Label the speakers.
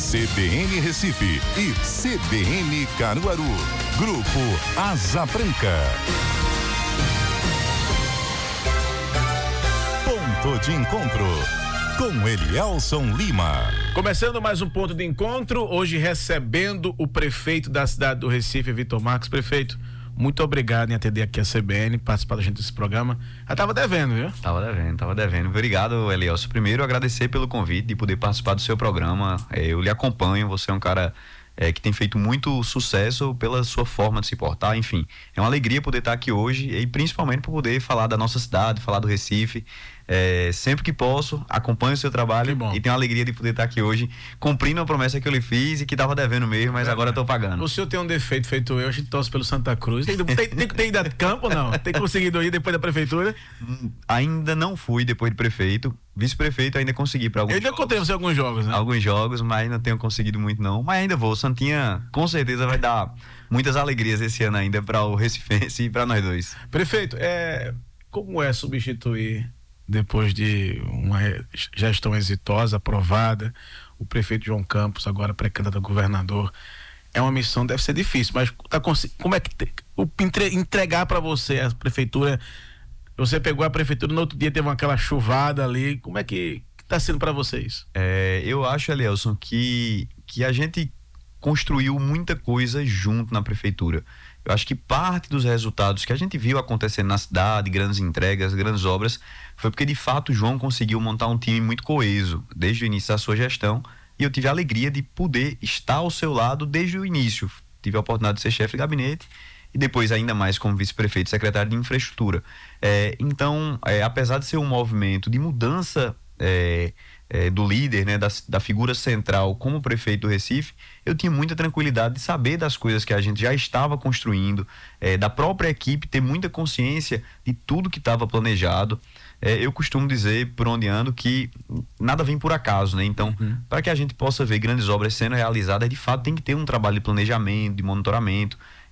Speaker 1: CBN Recife e CBN Caruaru. Grupo Asa Branca. Ponto de encontro com Elielson Lima.
Speaker 2: Começando mais um ponto de encontro, hoje recebendo o prefeito da cidade do Recife, Vitor Marques. Prefeito, muito obrigado em atender aqui a CBN, participar da gente desse programa. Já tava devendo, viu?
Speaker 3: Tava devendo. Obrigado, Elielson. Primeiro, agradecer pelo convite de poder participar do seu programa. Eu lhe acompanho, você é um cara que tem feito muito sucesso pela sua forma de se portar, enfim. É uma alegria poder estar aqui hoje e principalmente por poder falar da nossa cidade, falar do Recife. Sempre que posso, acompanho o seu trabalho e tenho a alegria de poder estar aqui hoje cumprindo a promessa que eu lhe fiz e que estava devendo mesmo, mas agora estou pagando.
Speaker 2: O senhor tem um defeito feito eu, a gente torce pelo Santa Cruz. Tem ido a campo ou não? Tem conseguido ir depois da prefeitura?
Speaker 3: Ainda não fui depois de prefeito. Vice-prefeito ainda consegui para alguns jogos. Eu ainda
Speaker 2: encontrei você alguns jogos, né?
Speaker 3: Alguns jogos, mas não tenho conseguido muito não. Mas ainda vou. Santinha com certeza vai dar muitas alegrias esse ano ainda para o Recifense e para nós dois.
Speaker 2: Prefeito, como é substituir, depois de uma gestão exitosa, aprovada, o prefeito João Campos, agora pré-candidato a governador? É uma missão, deve ser difícil, mas como é que entregar para você a prefeitura? Você pegou a prefeitura, no outro dia teve aquela chuvada ali, como é que está sendo para vocês?
Speaker 3: Eu acho, Elielson, que a gente construiu muita coisa junto na prefeitura. Eu acho que parte dos resultados que a gente viu acontecendo na cidade, grandes entregas, grandes obras, foi porque de fato o João conseguiu montar um time muito coeso desde o início da sua gestão, e eu tive a alegria de poder estar ao seu lado desde o início. Tive a oportunidade de ser chefe de gabinete e depois ainda mais como vice-prefeito e secretário de infraestrutura. Então, apesar de ser um movimento de mudança do líder, né, da figura central como prefeito do Recife, eu tinha muita tranquilidade de saber das coisas que a gente já estava construindo, da própria equipe ter muita consciência de tudo que estava planejado. Eu costumo dizer, por onde ando, que nada vem por acaso, né? Então, para que a gente possa ver grandes obras sendo realizadas, de fato tem que ter um trabalho de planejamento, de monitoramento.